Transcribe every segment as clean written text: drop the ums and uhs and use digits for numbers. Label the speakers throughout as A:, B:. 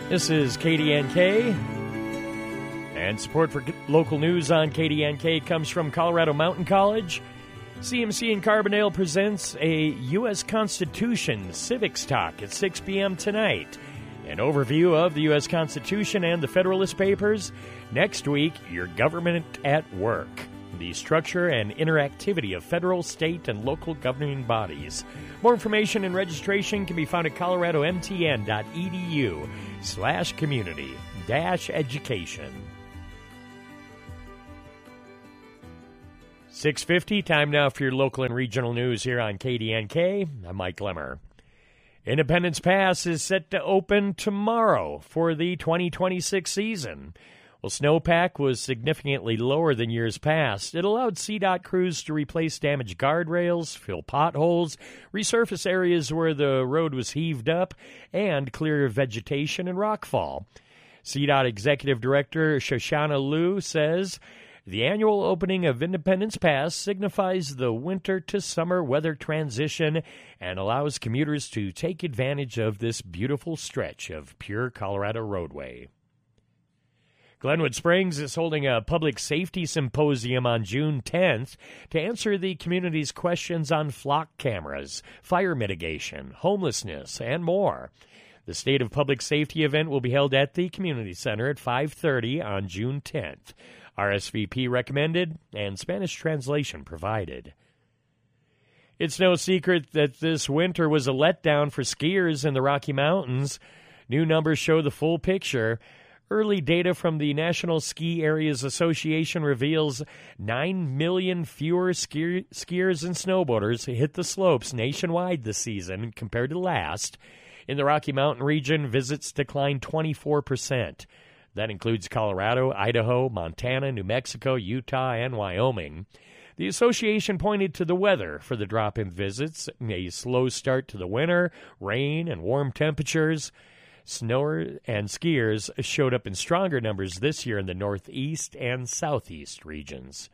A: This is KDNK, and support for local news on KDNK comes from Colorado Mountain College. CMC in Carbondale presents a U.S. Constitution Civics Talk at 6 p.m. tonight. An overview of the U.S. Constitution and the Federalist Papers. Next week, your government at work. The structure and interactivity of federal, state, and local governing bodies. More information and registration can be found at coloradomtn.edu/community-education. 6:50, time now for your local and regional news here on KDNK. I'm Mike Lemmer. Independence Pass is set to open tomorrow for the 2026 season. Well, snowpack was significantly lower than years past. It allowed CDOT crews to replace damaged guardrails, fill potholes, resurface areas where the road was heaved up, and clear vegetation and rockfall. CDOT Executive Director Shoshana Liu says, the annual opening of Independence Pass signifies the winter to summer weather transition and allows commuters to take advantage of this beautiful stretch of pure Colorado roadway. Glenwood Springs is holding a public safety symposium on June 10th to answer the community's questions on flock cameras, fire mitigation, homelessness, and more. The State of Public Safety event will be held at the Community Center at 5:30 on June 10th. RSVP recommended and Spanish translation provided. It's no secret that this winter was a letdown for skiers in the Rocky Mountains. New numbers show the full picture. Early data from the National Ski Areas Association reveals 9 million fewer skiers and snowboarders hit the slopes nationwide this season compared to last. In the Rocky Mountain region, visits declined 24%. That includes Colorado, Idaho, Montana, New Mexico, Utah, and Wyoming. The association pointed to the weather for the drop in visits, a slow start to the winter, rain, and warm temperatures. Snowers and skiers showed up in stronger numbers this year in the northeast and southeast regions.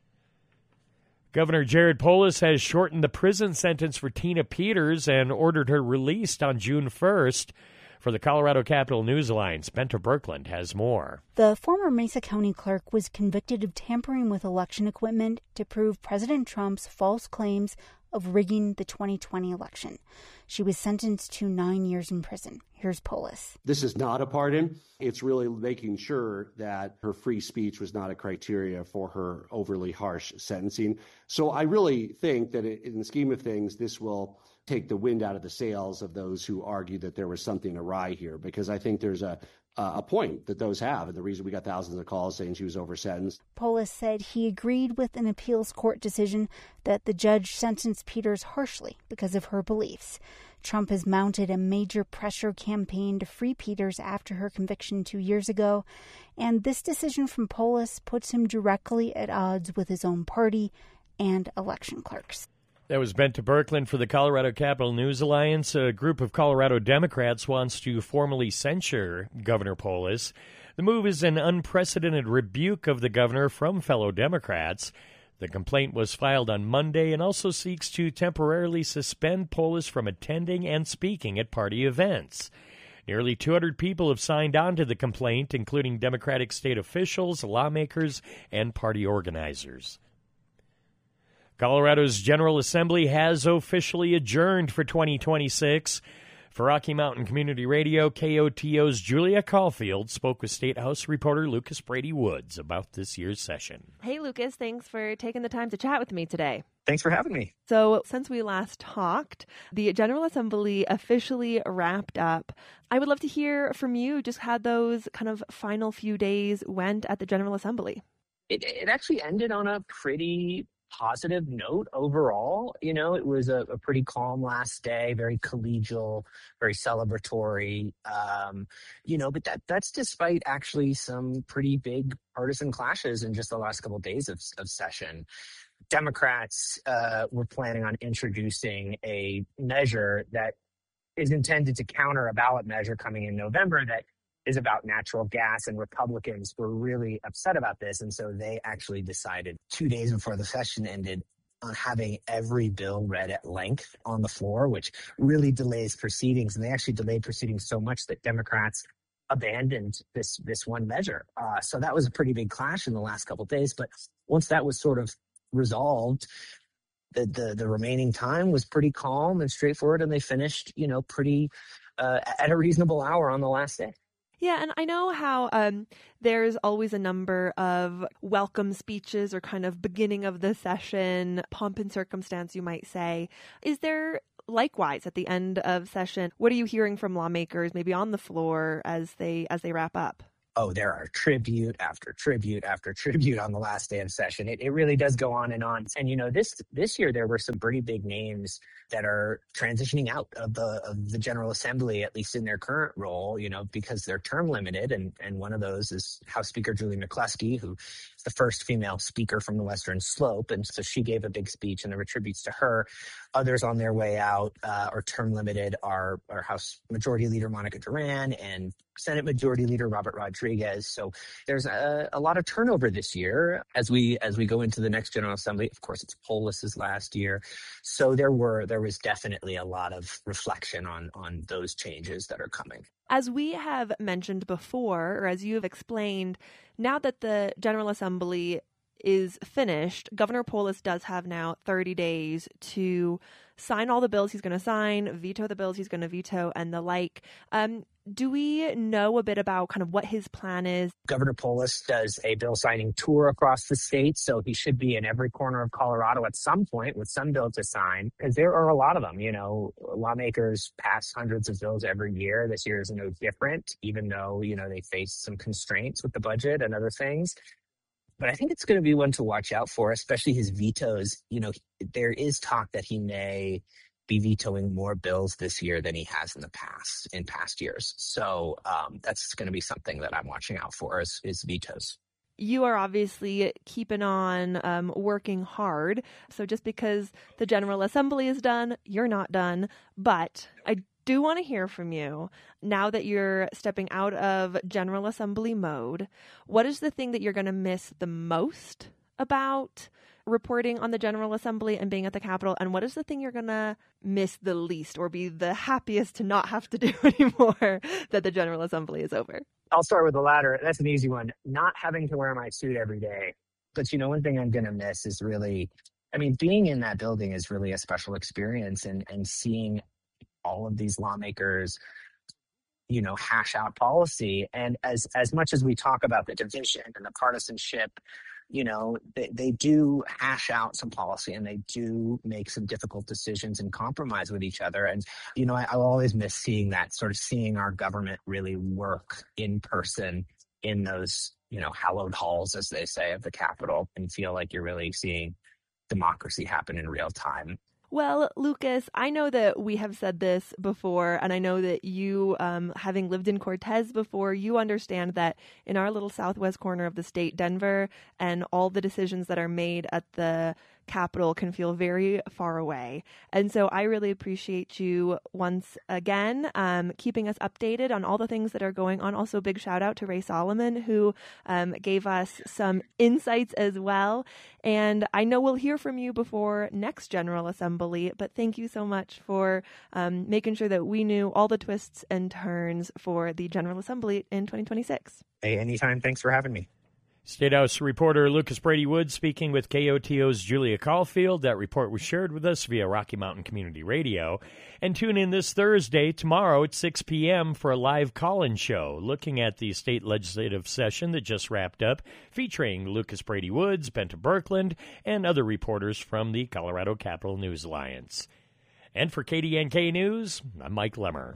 A: Governor Jared Polis has shortened the prison sentence for Tina Peters and ordered her released on June 1st. For the Colorado Capital News Alliance, Benta Birkeland has more.
B: The former Mesa County clerk was convicted of tampering with election equipment to prove President Trump's false claims of rigging the 2020 election. She was sentenced to 9 years in prison. Here's Polis.
C: This is not a pardon. It's really making sure that her free speech was not a criteria for her overly harsh sentencing. So I really think that in the scheme of things, this will take the wind out of the sails of those who argue that there was something awry here, because I think there's a point that those have, and the reason we got thousands of calls saying she was over-sentenced.
B: Polis said he agreed with an appeals court decision that the judge sentenced Peters harshly because of her beliefs. Trump has mounted a major pressure campaign to free Peters after her conviction 2 years ago, and this decision from Polis puts him directly at odds with his own party and election clerks.
A: That was Benta Birkeland for the Colorado Capital News Alliance. A group of Colorado Democrats wants to formally censure Governor Polis. The move is an unprecedented rebuke of the governor from fellow Democrats. The complaint was filed on Monday and also seeks to temporarily suspend Polis from attending and speaking at party events. Nearly 200 people have signed on to the complaint, including Democratic state officials, lawmakers, and party organizers. Colorado's General Assembly has officially adjourned for 2026. For Rocky Mountain Community Radio, KOTO's Julia Caulfield spoke with State House reporter Lucas Brady Woods about this year's session.
D: Hey, Lucas, thanks for taking the time to chat with me today.
E: Thanks for having me.
D: So since we last talked, the General Assembly officially wrapped up. I would love to hear from you just how those kind of final few days went at the General Assembly.
E: It actually ended on a pretty positive note overall. You know, it was a pretty calm last day, very collegial, very celebratory, but that's despite actually some pretty big partisan clashes in just the last couple of days of session. Democrats were planning on introducing a measure that is intended to counter a ballot measure coming in November that is about natural gas, and Republicans were really upset about this. And so they actually decided 2 days before the session ended on having every bill read at length on the floor, which really delays proceedings. And they actually delayed proceedings so much that Democrats abandoned this one measure. So that was a pretty big clash in the last couple of days. But once that was sort of resolved, the remaining time was pretty calm and straightforward, and they finished, pretty at a reasonable hour on the last day.
D: Yeah, and I know how there's always a number of welcome speeches or kind of beginning of the session, pomp and circumstance, you might say. Is there likewise at the end of session, what are you hearing from lawmakers maybe on the floor as they wrap up?
E: Oh, there are tribute after tribute after tribute on the last day of session. It really does go on and on. And this year there were some pretty big names that are transitioning out of the General Assembly, at least in their current role, because they're term limited. And one of those is House Speaker Julie McCluskey, who is the first female speaker from the Western Slope. And so she gave a big speech, and there were tributes to her. Others on their way out or term limited are House Majority Leader Monica Duran and Senate Majority Leader Robert Rodriguez. So there's a lot of turnover this year as we go into the next General Assembly. Of course, it's Polis's last year. So there was definitely a lot of reflection on those changes that are coming.
D: As we have mentioned before, or as you have explained, now that the General Assembly is finished, Governor Polis does have now 30 days to sign all the bills he's going to sign, veto the bills he's going to veto, and the like. Do we know a bit about kind of what his plan is?
E: Governor Polis does a bill signing tour across the state, so he should be in every corner of Colorado at some point with some bill to sign, because there are a lot of them. Lawmakers pass hundreds of bills every year. This year is no different, even though, they face some constraints with the budget and other things. But I think it's going to be one to watch out for, especially his vetoes. There is talk that he may be vetoing more bills this year than he has in past years. So that's going to be something that I'm watching out for is vetoes.
D: You are obviously keeping on working hard. So just because the General Assembly is done, you're not done. But I do want to hear from you now that you're stepping out of General Assembly mode. What is the thing that you're going to miss the most about reporting on the General Assembly and being at the Capitol? And what is the thing you're going to miss the least or be the happiest to not have to do anymore that the General Assembly is over?
E: I'll start with the latter. That's an easy one. Not having to wear my suit every day. But, one thing I'm going to miss is really, being in that building is really a special experience, and seeing all of these lawmakers, hash out policy. And as much as we talk about the division and the partisanship, they do hash out some policy, and they do make some difficult decisions and compromise with each other. And, I'll always miss seeing that, sort of seeing our government really work in person in those, hallowed halls, as they say, of the Capitol, and feel like you're really seeing democracy happen in real time.
D: Well, Lucas, I know that we have said this before, and I know that you, having lived in Cortez before, you understand that in our little southwest corner of the state, Denver, and all the decisions that are made at the Capitol can feel very far away. And so I really appreciate you once again keeping us updated on all the things that are going on. Also, big shout out to Ray Solomon, who gave us some insights as well. And I know we'll hear from you before next General Assembly, but thank you so much for making sure that we knew all the twists and turns for the General Assembly in 2026.
E: Hey, anytime. Thanks for having me.
A: State House reporter Lucas Brady Woods speaking with KOTO's Julia Caulfield. That report was shared with us via Rocky Mountain Community Radio. And tune in this Thursday, tomorrow at 6 p.m. for a live call-in show looking at the state legislative session that just wrapped up, featuring Lucas Brady Woods, Benta Birkeland, and other reporters from the Colorado Capital News Alliance. And for KDNK News, I'm Mike Lemmer.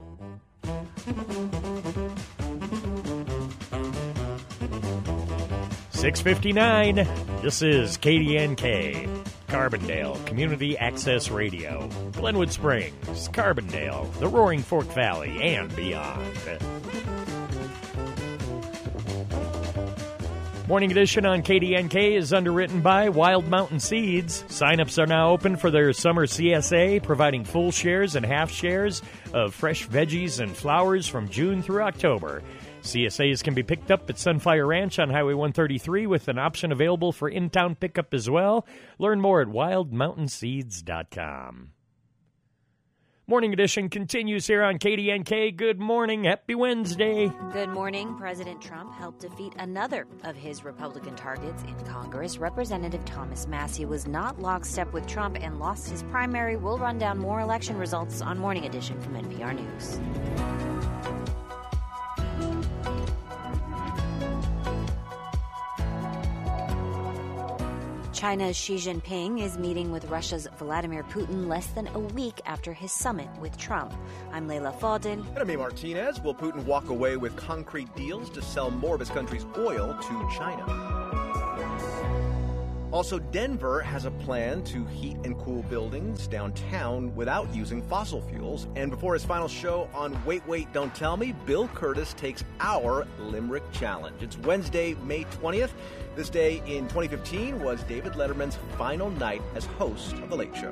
A: 6:59. This is KDNK, Carbondale Community Access Radio, Glenwood Springs, Carbondale, the Roaring Fork Valley, and beyond. Morning Edition on KDNK is underwritten by Wild Mountain Seeds. Sign-ups are now open for their summer CSA, providing full shares and half shares of fresh veggies and flowers from June through October. CSAs can be picked up at Sunfire Ranch on Highway 133 with an option available for in-town pickup as well. Learn more at wildmountainseeds.com. Morning Edition continues here on KDNK. Good morning. Happy Wednesday.
F: Good morning. President Trump helped defeat another of his Republican targets in Congress. Representative Thomas Massie was not lockstep with Trump and lost his primary. We'll run down more election results on Morning Edition from NPR News. China's Xi Jinping is meeting with Russia's Vladimir Putin less than a week after his summit with Trump. I'm Leila Fadel.
G: And I'm Martinez. Will Putin walk away with concrete deals to sell more of his country's oil to China? Also, Denver has a plan to heat and cool buildings downtown without using fossil fuels. And before his final show on Wait, Wait, Don't Tell Me, Bill Curtis takes our Limerick Challenge. It's Wednesday, May 20th. This day in 2015 was David Letterman's final night as host of The Late Show.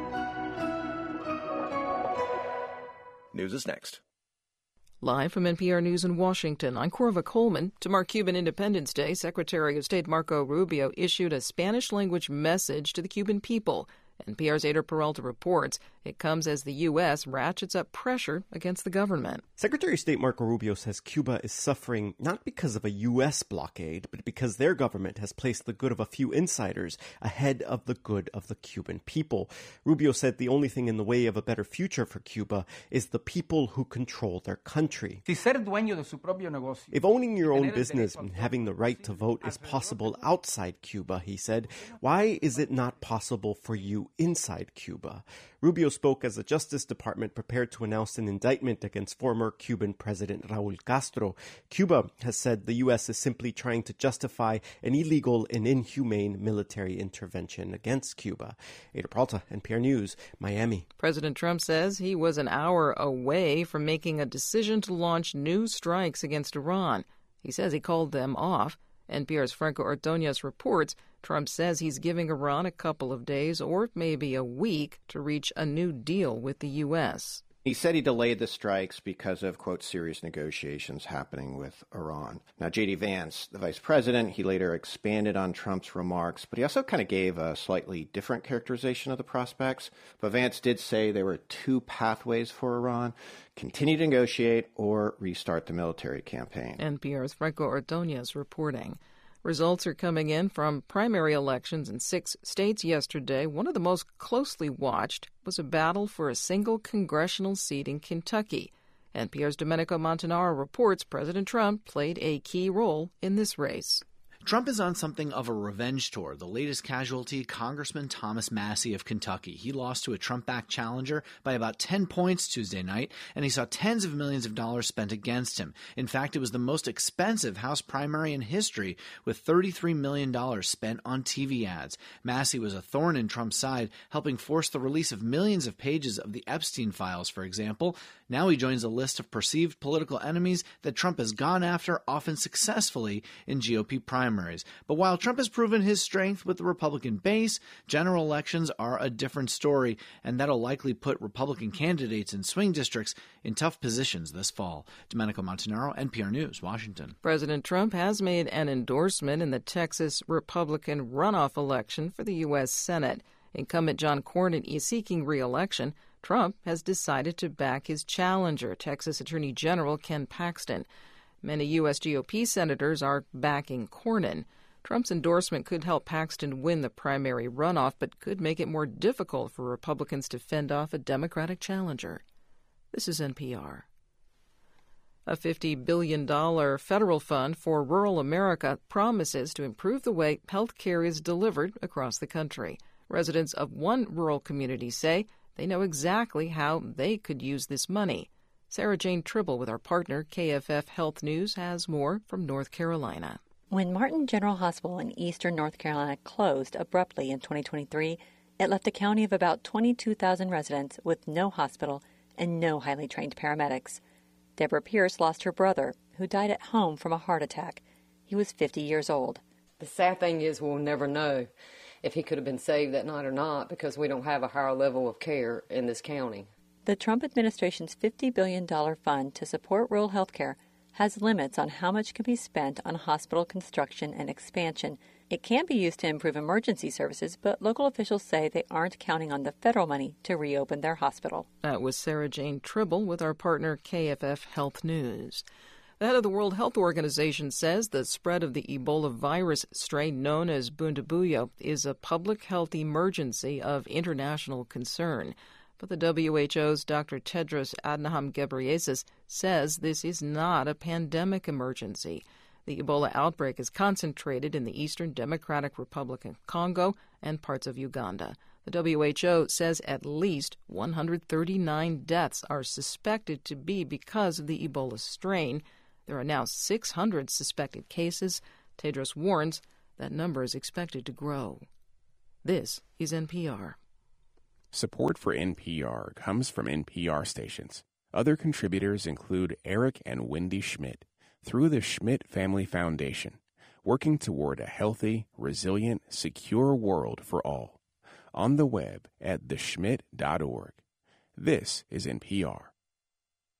G: News is next.
H: Live from NPR News in Washington, I'm Corva Coleman. To mark Cuban Independence Day, Secretary of State Marco Rubio issued a Spanish-language message to the Cuban people. NPR's Ader Peralta reports it comes as the U.S. ratchets up pressure against the government.
I: Secretary of State Marco Rubio says Cuba is suffering not because of a U.S. blockade, but because their government has placed the good of a few insiders ahead of the good of the Cuban people. Rubio said the only thing in the way of a better future for Cuba is the people who control their country. If owning your own business and having the right to vote is possible outside Cuba, he said, why is it not possible for you inside Cuba? Rubio spoke as the Justice Department prepared to announce an indictment against former Cuban President Raul Castro. Cuba has said the U.S. is simply trying to justify an illegal and inhumane military intervention against Cuba. Ader Peralta, NPR News, Miami.
H: President Trump says he was an hour away from making a decision to launch new strikes against Iran. He says he called them off. NPR's Franco Ordonez reports Trump says he's giving Iran a couple of days or maybe a week to reach a new deal with the U.S.
J: He said he delayed the strikes because of, quote, serious negotiations happening with Iran. Now, J.D. Vance, the vice president, he later expanded on Trump's remarks, but he also kind of gave a slightly different characterization of the prospects. But Vance did say there were two pathways for Iran: continue to negotiate or restart the military campaign.
H: NPR's Franco Ordonez reporting. Results are coming in from primary elections in 6 states yesterday. One of the most closely watched was a battle for a single congressional seat in Kentucky. NPR's Domenico Montanaro reports President Trump played a key role in this race.
K: Trump is on something of a revenge tour. The latest casualty, Congressman Thomas Massie of Kentucky. He lost to a Trump-backed challenger by about 10 points Tuesday night, and he saw tens of millions of dollars spent against him. In fact, it was the most expensive House primary in history, with $33 million spent on TV ads. Massie was a thorn in Trump's side, helping force the release of millions of pages of the Epstein files, for example. Now he joins a list of perceived political enemies that Trump has gone after, often successfully, in GOP primaries. But while Trump has proven his strength with the Republican base, general elections are a different story, and that'll likely put Republican candidates in swing districts in tough positions this fall. Domenico Montanaro, NPR News, Washington.
H: President Trump has made an endorsement in the Texas Republican runoff election for the U.S. Senate. Incumbent John Cornyn is seeking re-election. Trump has decided to back his challenger, Texas Attorney General Ken Paxton. Many U.S. GOP senators are backing Cornyn. Trump's endorsement could help Paxton win the primary runoff, but could make it more difficult for Republicans to fend off a Democratic challenger. This is NPR. A $50 billion federal fund for rural America promises to improve the way health care is delivered across the country. Residents of one rural community say they know exactly how they could use this money. Sarah Jane Tribble with our partner, KFF Health News, has more from North Carolina.
L: When Martin General Hospital in eastern North Carolina closed abruptly in 2023, it left a county of about 22,000 residents with no hospital and no highly trained paramedics. Deborah Pierce lost her brother, who died at home from a heart attack. He was 50 years old.
M: The sad thing is we'll never know if he could have been saved that night or not because we don't have a higher level of care in this county.
L: The Trump administration's $50 billion fund to support rural health care has limits on how much can be spent on hospital construction and expansion. It can be used to improve emergency services, but local officials say they aren't counting on the federal money to reopen their hospital.
H: That was Sarah Jane Tribble with our partner KFF Health News. The head of the World Health Organization says the spread of the Ebola virus strain known as Bundibugyo is a public health emergency of international concern. But the WHO's Dr. Tedros Adhanom Ghebreyesus says this is not a pandemic emergency. The Ebola outbreak is concentrated in the Eastern Democratic Republic of Congo and parts of Uganda. The WHO says at least 139 deaths are suspected to be because of the Ebola strain. There are now 600 suspected cases. Tedros warns that number is expected to grow. This is NPR.
N: Support for NPR comes from NPR stations. Other contributors include Eric and Wendy Schmidt through the Schmidt Family Foundation, working toward a healthy, resilient, secure world for all. On the web at theschmidt.org. This is NPR.